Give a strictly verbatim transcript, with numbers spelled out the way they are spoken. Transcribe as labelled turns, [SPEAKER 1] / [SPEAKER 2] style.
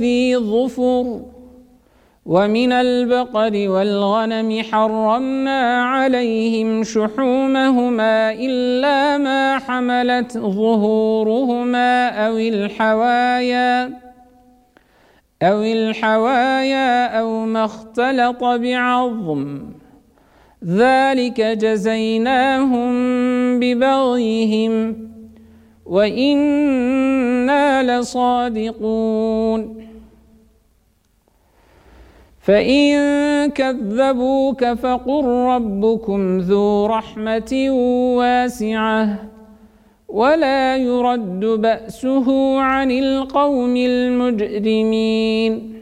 [SPEAKER 1] ذي ظفر ومن البقر والغنم حرمنا عليهم شحومهما إلا ما حملت ظهورهما أو الحوايا أو الحوايا أو ما اختلط بعظم ذلك جزيناهم ببغيهم وإنا لصادقون فإن كذبوك فقل ربكم ذو رحمة واسعة ولا يرد بأسه عن القوم المجرمين